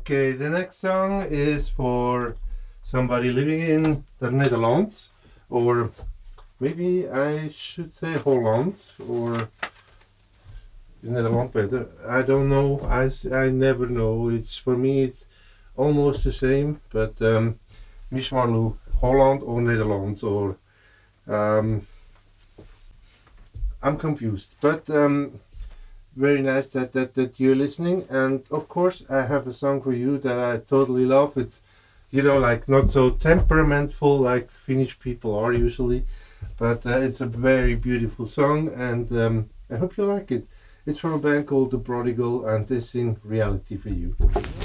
Okay, the next song is for somebody living in the Netherlands, or maybe I should say Holland, or the Netherlands better. I don't know. I never know. It's for me. It's almost the same. But Miss Marlou, Holland or Netherlands, or I'm confused. But very nice that you're listening. And of course, I have a song for you that I totally love. It's like not so temperamentful like Finnish people are usually, but it's a very beautiful song, and I hope you like it. It's from a band called The Prodigal, and it's in reality for you.